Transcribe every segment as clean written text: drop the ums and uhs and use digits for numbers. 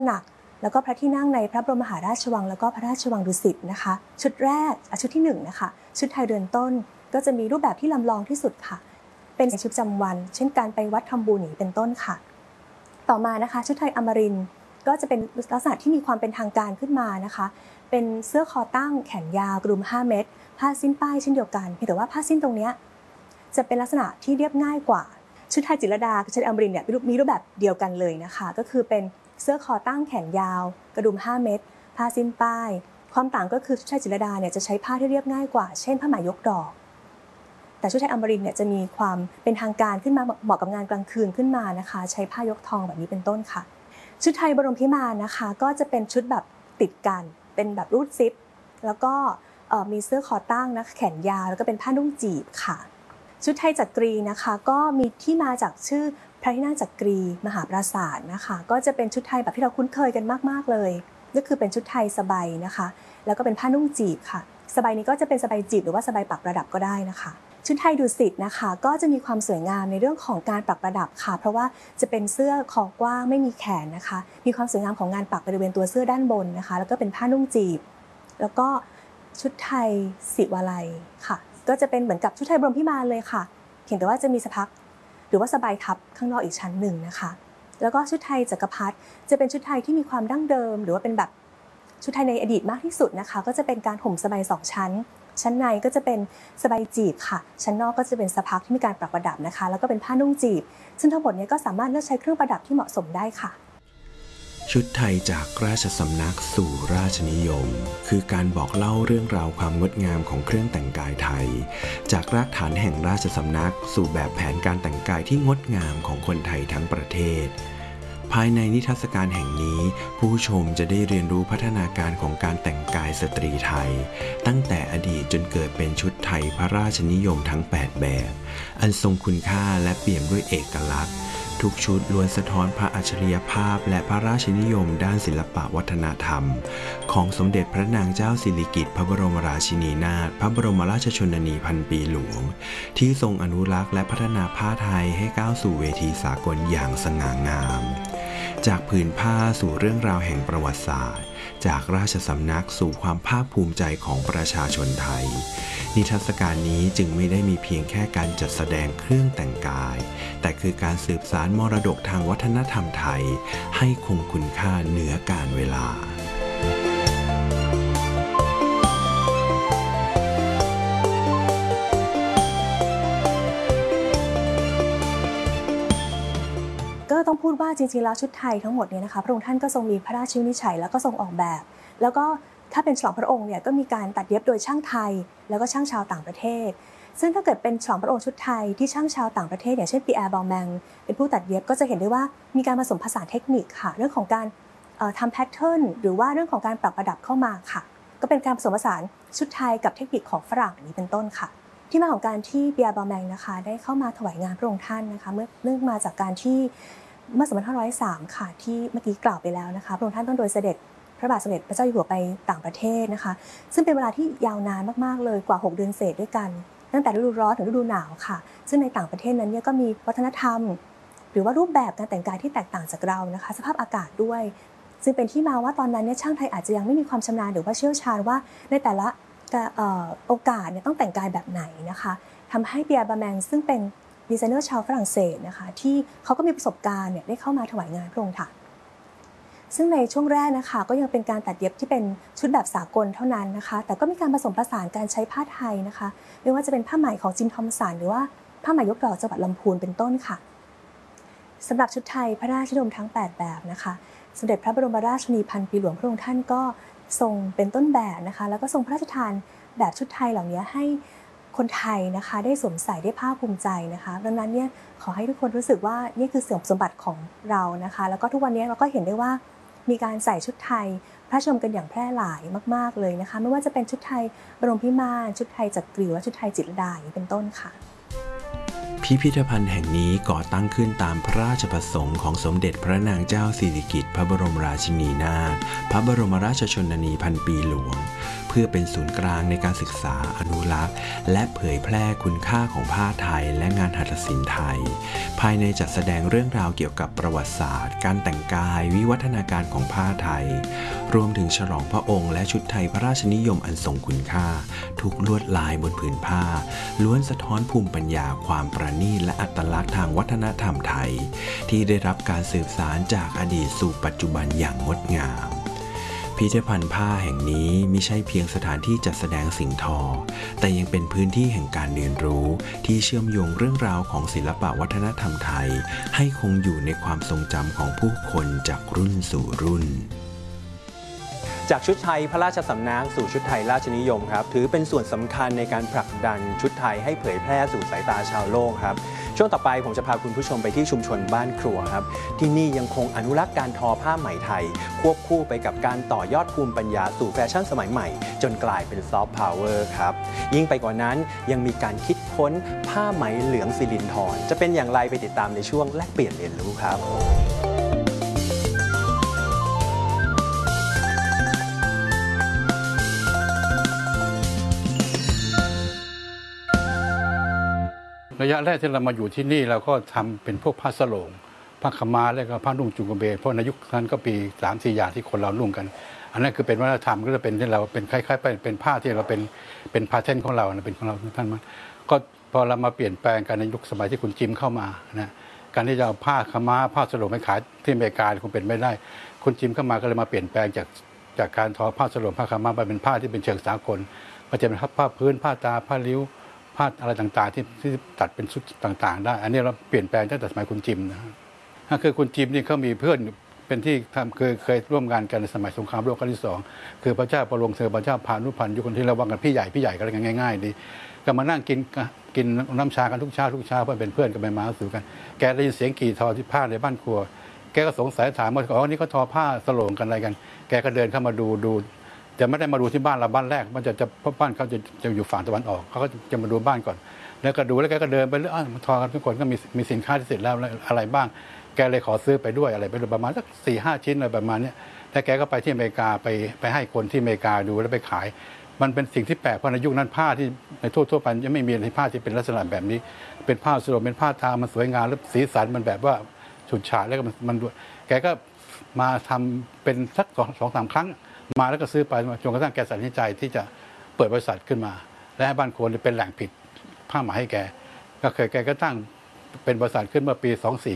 หนักแล้วก็พระที่นั่งในพระบรมมหาราชวังแล้วก็พระราชวังดุสิตนะคะชุดแรกชุดที่1นะคะชุดไทยเรือนต้นก็จะมีรูปแบบที่ลำลองที่สุดค่ะเป็นชุดประจำวันเช่นการไปวัดทำบุญเป็นต้นค่ะต่อมานะคะชุดไทยอมรินทร์ก็จะเป็นลักษณะที่มีความเป็นทางการขึ้นมานะคะเป็นเสื้อคอตั้งแขนยาวกลุ่ม5เมตรผ้าสิ้นป้ายเช่นเดียวกันเพียงแต่ว่าผ้าสิ้นตรงนี้จะเป็นลักษณะที่เรียบง่ายกว่าชุดไทยจิตรลดากับชุดอมรินทร์เนี่ยมีรูปแบบเดียวกันเลยนะคะก็คือเป็นเสื้อคอตั้งแขนยาวกระดุม5เมตรผ้าสิ้นป้ายความต่างก็คือชุดไทยจิตรลดาเนี่ยจะใช้ผ้าที่เรียบง่ายกว่าเช่นผ้าไหมยกดอกแต่ชุดไทยอมรินทร์เนี่ยจะมีความเป็นทางการขึ้นมาเหมาะกับงานกลางคืนขึ้นมานะคะใช้ผ้ายกทองแบบนี้เป็นต้นค่ะชุดไทยบรมพิมานนะคะก็จะเป็นชุดแบบติดกันเป็นแบบรูดซิปแล้วก็มีเสื้อคอตั้งนะแขนยาวแล้วก็เป็นผ้านุ่งจีบค่ะชุดไทยจักรีนะคะก็มีที่มาจากชื่อพระที่นั่งจักรีมหาปราสาทนะคะก็จะเป็นชุดไทยแบบที่เราคุ้นเคยกันมากๆเลยก็คือเป็นชุดไทยสบายนะคะแล้วก็เป็นผ้านุ่งจีบค่ะสบายนี้ก็จะเป็นสบายจีบหรือว่าสบายปักประดับก็ได้นะคะชุดไทยดุสิตนะคะก็จะมีความสวยงามในเรื่องของการปักประดับค่ะเพราะว่าจะเป็นเสื้อคอกว้างไม่มีแขนนะคะมีความสวยงามของงานปักบริเวณตัวเสื้อด้านบนนะคะแล้วก็เป็นผ้านุ่งจีบแล้วก็ชุดไทยศิวาลัยค่ะก็จะเป็นเหมือนกับชุดไทยบรมพิมานเลยค่ะเพียงแต่ว่าจะมีสะพักหรือว่าสบายทับข้างนอกอีกชั้นหนึ่งนะคะแล้วก็ชุดไทยจักรพรรดิจะเป็นชุดไทยที่มีความดั้งเดิมหรือว่าเป็นแบบชุดไทยในอดีตมากที่สุดนะคะก็จะเป็นการห่มสบาย2ชั้นชั้นในก็จะเป็นสบายจีบค่ะชั้นนอกก็จะเป็นสะพักที่มีการปักประดับนะคะแล้วก็เป็นผ้านุ่งจีบซึ่งทั้งหมดนี้ก็สามารถเลือกใช้เครื่องประดับที่เหมาะสมได้ค่ะชุดไทยจากราชสำนักสู่ราชนิยมคือการบอกเล่าเรื่องราวความงดงามของเครื่องแต่งกายไทยจากรากฐานแห่งราชสำนักสู่แบบแผนการแต่งกายที่งดงามของคนไทยทั้งประเทศภายในนิทรรศการแห่งนี้ผู้ชมจะได้เรียนรู้พัฒนาการของการแต่งกายสตรีไทยตั้งแต่อดีตจนเกิดเป็นชุดไทยพระราชนิยมทั้ง8แบบอันทรงคุณค่าและเปี่ยมด้วยเอกลักษณ์ทุกชุดล้วนสะท้อนพระอัจฉริยภาพและพระราชนิยมด้านศิลปวัฒนธรรมของสมเด็จพระนางเจ้าสิริกิติ์พระบรมราชินีนาถพระบรมราชชนนีพันปีหลวงที่ทรงอนุรักษ์และพัฒนาผ้าไทยให้ก้าวสู่เวทีสากลอย่างสง่างามจากผืนผ้าสู่เรื่องราวแห่งประวัติศาสตร์จากราชสำนักสู่ความภาคภูมิใจของประชาชนไทยนิทรรศการนี้จึงไม่ได้มีเพียงแค่การจัดแสดงเครื่องแต่งกายแต่คือการสืบสานมรดกทางวัฒนธรรมไทยให้คงคุณค่าเหนือกาลเวลาก็ต้องพูดว่าจริงๆแล้วชุดไทยทั้งหมดเนี่ยนะคะพระองค์ท่านก็ทรงมีพระราชวินิจฉัยแล้วก็ทรงออกแบบแล้วก็ถ้าเป็นฉลองพระองค์เนี่ยก็มีการตัดเย็บโดยช่างไทยแล้วก็ช่างชาวต่างประเทศซึ่งถ้าเกิดเป็นฉลองพระองค์ชุดไทยที่ช่างชาวต่างประเทศอย่างเช่นปีแอร์บอลแมงเป็นผู้ตัดเย็บก็จะเห็นได้ว่ามีการผสมผสานเทคนิคค่ะเรื่องของการทำแพทเทิร์นหรือว่าเรื่องของการปรับประดับเข้ามาค่ะก็เป็นการผสมผสานชุดไทยกับเทคนิคของฝรั่งนี้เป็นต้นค่ะที่มาของการที่ปีแอร์บอลแมงนะคะได้เข้ามาถวายงานพระองค์ท่านนะคะเนื่องมาจากการที่เมื่อ2503ค่ะที่เมื่อกี้กล่าวไปแล้วนะคะพระองค์ท่านต้องโดยเสด็จพระบาทสมเด็จพระเจ้าอยู่หัวไปต่างประเทศนะคะซึ่งเป็นเวลาที่ยาวนานมากๆเลยกว่า6เดือนเศษด้วยกันตั้งแต่ฤดูร้อนถึงฤดูหนาวค่ะซึ่งในต่างประเทศนั้นเนี่ยก็มีวัฒนธรรมหรือว่ารูปแบบการแต่งกายที่แตกต่างจากเรานะคะสภาพอากาศด้วยซึ่งเป็นที่มาว่าตอนนั้นเนี่ยช่างไทยอาจจะยังไม่มีความชำนาญหรือว่าเชี่ยวชาญว่าในแต่ละโอกาสเนี่ยต้องแต่งกายแบบไหนนะคะทำให้ปีแอร์บอลแมงซึ่งเป็นดีไซเนอร์ชาวฝรั่งเศสนะคะที่เขาก็มีประสบการณ์เนี่ยได้เข้ามาถวายงานพระองค์ค่ะซึ่งในช่วงแรกนะคะก็ยังเป็นการตัดเย็บที่เป็นชุดแบบสากลเท่านั้นนะคะแต่ก็มีการผสมผสานการใช้ผ้าไทยนะคะไม่ว่าจะเป็นผ้าไหมของจิมทอมสันหรือว่าผ้าไหมยกดอกจังหวัดลำพูนเป็นต้นค่ะสำหรับชุดไทยพระราชนิยมทั้ง8แบบนะคะสมเด็จพระบรมราชินีพันปีหลวงพระองค์ท่านก็ทรงเป็นต้นแบบนะคะแล้วก็ทรงพระราชทานแบบชุดไทยเหล่านี้ให้คนไทยนะคะได้สวมใส่ได้ภาคภูมิใจนะคะดังนั้นเนี่ยขอให้ทุกคนรู้สึกว่านี่คือสมบัติของเรานะคะแล้วก็ทุกวันนี้เราก็เห็นได้ว่ามีการใส่ชุดไทยพระชมกันอย่างแพร่หลายมากๆเลยนะคะไม่ว่าจะเป็นชุดไทยบรมพิมานชุดไทยจักรีและชุดไทยจิตรลดาเป็นต้นค่ะพิพิธภัณฑ์แห่งนี้ก่อตั้งขึ้นตามพระราชประสงค์ของสมเด็จพระนางเจ้าสิริกิติ์พระบรมราชินีนาถพระบรมราชชนนีพันปีหลวงเพื่อเป็นศูนย์กลางในการศึกษาอนุรักษ์และเผยแพร่คุณค่าของผ้าไทยและงานหัตถศิลป์ไทยภายในจัดแสดงเรื่องราวเกี่ยวกับประวัติศาสตร์การแต่งกายวิวัฒนาการของผ้าไทยรวมถึงฉลองพระองค์และชุดไทยพระราชนิยมอันทรงคุณค่าทุกลวดลายบนผืนผ้าล้วนสะท้อนภูมิปัญญาความประณีตและอัตลักษณ์ทางวัฒนธรรมไทยที่ได้รับการสืบสานจากอดีตสู่ปัจจุบันอย่างงดงามพิพิธภัณฑ์ผ้าแห่งนี้ไม่ใช่เพียงสถานที่จัดแสดงสิ่งทอแต่ยังเป็นพื้นที่แห่งการเรียนรู้ที่เชื่อมโยงเรื่องราวของศิลปวัฒนธรรมไทยให้คงอยู่ในความทรงจำของผู้คนจากรุ่นสู่รุ่นจากชุดไทยพระราชสำนักสู่ชุดไทยราชนิยมครับถือเป็นส่วนสำคัญในการผลักดันชุดไทยให้เผยแพร่สู่สายตาชาวโลกครับช่วงต่อไปผมจะพาคุณผู้ชมไปที่ชุมชนบ้านครัวครับที่นี่ยังคงอนุรักษ์การทอผ้าไหมไทยควบคู่ไปกับการต่อยอดภูมิปัญญาสู่แฟชั่นสมัยใหม่จนกลายเป็นซอฟต์พาวเวอร์ครับยิ่งไปกว่านั้นยังมีการคิดค้นผ้าไหมเหลืองสิรินธรจะเป็นอย่างไรไปติดตามในช่วงแลกเปลี่ยนเรียนรู้ครับระยะแรกที่เรามาอยู่ที่นี่เราก็ทำเป็นพวกผ้าสโลงผ้าขม้าแล้วก็ผ้านุ่งจุงกระเบนเพราะในยุคนั้นก็ปี 3-4 อย่างที่คนเรานุ่งกันอันนั้นคือเป็นวัฒนธรรมก็จะเป็นที่เราเป็นคล้ายๆเป็นผ้าที่เราเป็นพาเทนของเราเป็นของเราท่านมันก็พอเรามาเปลี่ยนแปลงกันในยุคสมัยที่คุณจิมเข้ามานะการที่จะเอาผ้าขม้าผ้าสโลงไปขายที่อเมริกาคงเป็นไม่ได้คุณจิมเข้ามาก็เลยมาเปลี่ยนแปลงจากการทอผ้าสโลงผ้าขม้าไปเป็นผ้าที่เป็นเชิงสากลมันจะเป็นผ้าพื้นผ้าตาผ้าริ้วผ้าอะไรต่างๆที่ตัดเป็นชุดต่างๆได้อันนี้เราเปลี่ยนแปลงตั้งแต่สมัยคุณจิมนะคือคุณจิมนี่เขามีเพื่อนเป็นที่เคยร่วมงานกันในสมัยสงครามโลกครั้งที่2คือพระเจ้าปรงเธอพระเจ้าพานุพันธ์ยุคคนที่เราว่ากันพี่ใหญ่กันง่ายๆดีก็มานั่งกินน้ำชากันทุกเช้าเพื่อเป็นเพื่อนกันไปมาสู่กันแกได้ยินเสียงกี่ทอที่ผ้าในบ้านครัวแกก็สงสัยถามว่าอ๋อนี่เขาทอผ้าสโลงกันอะไรกันแกก็เดินเข้ามาดูจะไม่ได้มาดูที่บ้านเราบ้านแรกมันจะบ้านเขาจะอยู่ฝั่งตะวันออกเขาก็จะมาดูบ้านก่อนแล้วก็ดูแล้วแกก็เดินไปเรื่อยทอกันทุกคนก็มีสินค้าที่เสร็จแล้วอะไรบ้างแกเลยขอซื้อไปด้วยอะไรไปประมาณสัก 4-5 ชิ้นอะไรประมาณนี้แล้วแกก็ไปที่อเมริกาไปให้คนที่อเมริกาดูแล้วไปขายมันเป็นสิ่งที่แปลกเพราะในยุคนั้นผ้าที่ในทั่วไปยังไม่มีในผ้าที่เป็นลักษณะแบบนี้เป็นผ้าสโลงเป็นผ้าทามันสวยงามแล้วสีสันมันแบบว่าฉูดฉาดแล้วก็มันแกก็มาทำเป็นสัก 2-3 ครั้งมาแล้วก็ซื้อไปจนกระทั่งแกตัดสินใจที่จะเปิดบริษัทขึ้นมาและให้บ้านครัวเป็นแหล่งผลิตผ้าไหมให้แกแกก็ตั้งเป็นบริษัทขึ้นเมื่อปี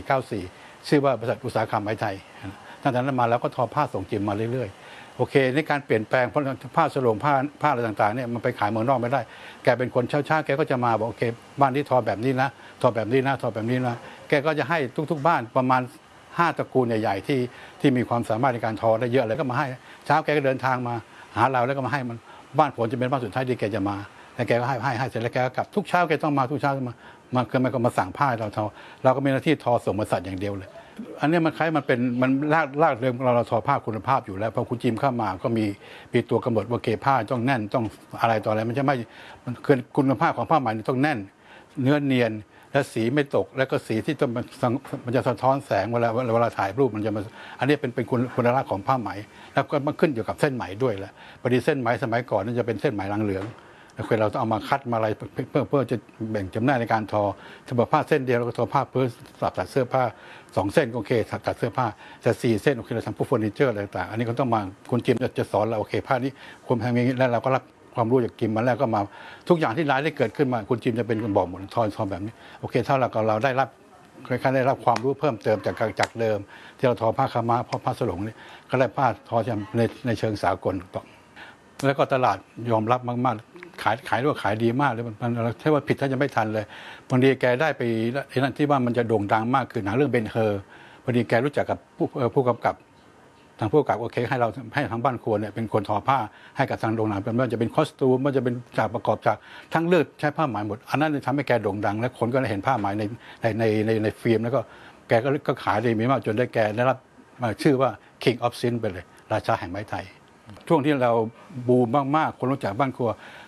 2494 ชื่อว่าบริษัทอุตสาหกรรมไหมไทยตั้งแต่นั้นมาแล้วก็ทอผ้าส่งจิมมาเรื่อยๆโอเคในการเปลี่ยนแปลงเพราะผ้าสโลงผ้าอะไรต่างๆเนี่ยมันไปขายเมืองนอกไม่ได้แกเป็นคนเช่าแกก็จะมาบอกโอเคบ้านนี้ทอแบบนี้นะทอแบบนี้นะทอแบบนี้นะแกก็จะให้ทุกๆบ้านประมาณ5 ตระกูลใหญ่ๆที่มีความสามารถในการทอได้เยอะเลยก็มาให้เช้าแกก็เดินทางมาหาเราแล้วก็มาให้มันบ้านผมจะเป็นบ้านสุดท้ายที่แกจะมาแล้วแกก็ให้เสร็จแล้วแกก็กลับทุกเช้าแกต้องมาทุกเช้ามาคือมันก็มาสั่งผ้าเราทอเราก็มีหน้าที่ทอส่งบริษัทอย่างเดียวเลยอันนี้มันคล้ายมันลากเรื่องเราทอผ้าคุณภาพอยู่แล้วพอคุณจิมเข้ามาก็มีตัวกำหนดว่าเกผ้าต้องแน่นต้องอะไรต่ออะไรมันจะไม่คือคุณภาพของผ้าไหมต้องแน่นเนื้อเนียนและสีไม่ตกแล้วก็สีที่ต้องมันจะสะท้อนแสงเวลาถ่ายรูปมันจะมาอันนี้เป็นคุณลักษณ์ของผ้าไหมแล้วก็มันขึ้นอยู่กับเส้นไหมด้วยแหละพอดีเส้นไหมสมัยก่อนนั่นจะเป็นเส้นไหมเหลืองคือเราต้องเอามาคัดมาอะไรเพื่อจะแบ่งจำแนกในการทอถ้าบอกผ้าเส้นเดียวเราก็ทอผ้าเพื่อตัดเสื้อผ้า2 เส้นโอเคตัดเสื้อผ้าแต่4 เส้นโอเคเราทำพวกเฟอร์นิเจอร์อะไรต่างอันนี้ก็ต้องมาคุณจิมจะสอนเราโอเคผ้านี้ควรทำอย่างนี้แล้วเราก็รับความรู้จากจิมมาแล้วก็มาทุกอย่างที่ร้ายได้เกิดขึ้นมาคุณจิมจะเป็นคนบอกหมดทอแบบนี้โอเคถ้าเราได้รับคล้ายๆได้รับความรู้เพิ่มเติมจากเดิมที่เราทอผ้าขม้าผ้าสโลงนี่ก็ได้ผ้าทอในเชิงสากลแล้วก็ตลาดยอมรับมากๆขายด้วยขายดีมากเลยมันใช่ว่าผิดถ้าจะไม่ทันเลยบางทีแกได้ไปไอ้นั่นที่ว่ามันจะโด่งดังมากคือหนังเรื่องเบนเฮอร์พอดีแกรู้จักกับผู้กำกับทางผู้กำกับโอเคให้ทางบ้านครัวเนี่ยเป็นคนทอผ้าให้กับทางโรงหนังเป็นว่าจะเป็นคอสตูมมันจะเป็นจากประกอบจากทั้งเลือดใช้ผ้าไหมหมดอันนั้นทำให้แกโด่งดังและคนก็ได้เห็นผ้าไหมในฟิล์มแล้วก็แกก็ขายดีมากจนได้แกได้รับชื่อว่า King of Sin ไปเลยราชาแห่งไหมไทยช่วงที่เราบูมมากๆคนรู้จักบ้านครัว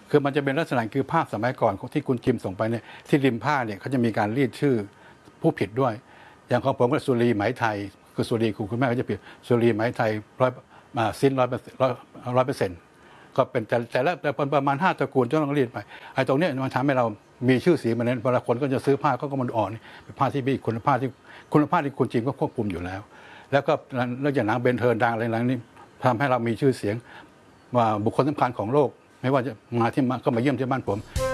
คือมันจะเป็นลักษณะคือภาพสมัยก่อนที่คุณคิมส่งไปเนี่ยที่ริมผ้าเนี่ยเขาจะมีการรีดชื่อผู้ผิดด้วยอย่างของผมก็สุรีไหมไทยคือสุรีคุณแม่ก็จะผิดสุรีไหมไทยสิ้น100%ก็เป็นแต่ละประมาณ5ตระกูลจะต้องรีดไปไอ้ตรงนี้มันทำให้เรามีชื่อเสียงมันนั้นเวลาคนก็จะซื้อผ้าก็มันอ่อนเป็นผ้าที่มีคุณภาพที่คุณจีนก็ควบคุมอยู่แล้วแล้วก็เรื่องอย่างหนังเบนเทิร์นดังอะไรนี้ทำให้เรามีชื่อเสียงว่าบุคคลสำคัญของโลกไม่ว่าจะมาก็มาเยี่ยมที่บ้านผม